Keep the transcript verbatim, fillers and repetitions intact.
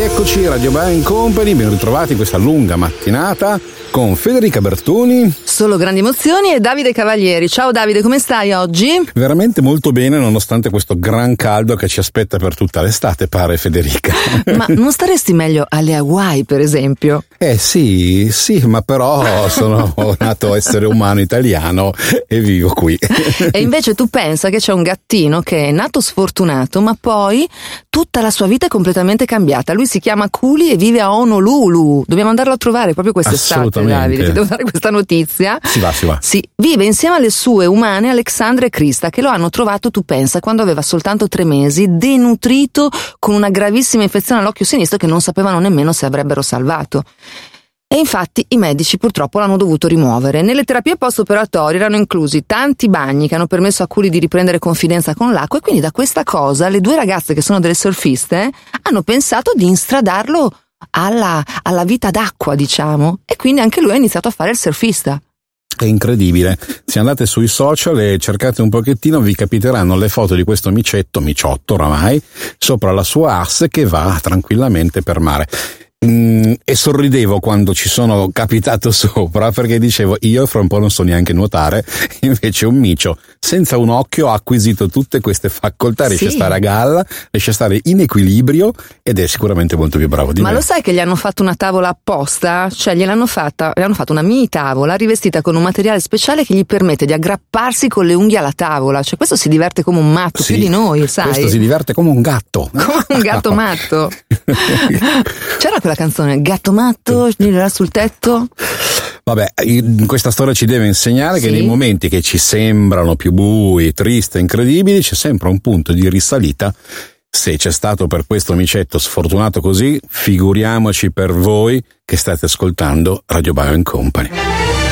rieccoci, Radio Bang Company, ben ritrovati questa lunga mattinata con Federica Bertoni. Solo grandi emozioni e Davide Cavalieri. Ciao Davide, come stai oggi? Veramente molto bene, nonostante questo gran caldo che ci aspetta per tutta l'estate, pare, Federica. Ma non staresti meglio alle Hawaii, per esempio? Eh sì, sì, ma però sono nato essere umano italiano e vivo qui. E invece tu pensa che c'è un gattino che è nato sfortunato, ma poi tutta la sua vita è completamente cambiata. Lui si chiama Culi e vive a Honolulu. Dobbiamo andarlo a trovare proprio quest'estate, Davide. Ti devo dare questa notizia. Si va, si va. Sì, vive insieme alle sue umane Alexandra e Krista, che lo hanno trovato, tu pensa, quando aveva soltanto tre mesi, denutrito con una gravissima infezione all'occhio sinistro che non sapevano nemmeno se avrebbero salvato. E infatti i medici purtroppo l'hanno dovuto rimuovere. Nelle terapie post-operatorie erano inclusi tanti bagni che hanno permesso a Culi di riprendere confidenza con l'acqua, e quindi da questa cosa le due ragazze che sono delle surfiste hanno pensato di instradarlo alla, alla vita d'acqua, diciamo, e quindi anche lui ha iniziato a fare il surfista. È incredibile. Se andate sui social e cercate un pochettino vi capiteranno le foto di questo micetto, miciotto oramai, sopra la sua asse che va tranquillamente per mare. Mm, e sorridevo quando ci sono capitato sopra, perché dicevo io fra un po' non so neanche nuotare, invece un micio senza un occhio ha acquisito tutte queste facoltà, riesce sì. a stare a galla, riesce a stare in equilibrio ed è sicuramente molto più bravo di Ma me. lo sai che gli hanno fatto una tavola apposta? Cioè gliel'hanno fatta, gli hanno fatto una mini tavola rivestita con un materiale speciale che gli permette di aggrapparsi con le unghie alla tavola. Cioè questo si diverte come un matto, sì, più di noi, sai? Questo si diverte come un gatto. Come un gatto matto. C'era quella canzone, gatto matto, girerà sul tetto. Vabbè, questa storia ci deve insegnare sì. che nei momenti che ci sembrano più bui, tristi, incredibili, c'è sempre un punto di risalita. Se c'è stato per questo micetto sfortunato così, figuriamoci per voi che state ascoltando Radio Bang Company.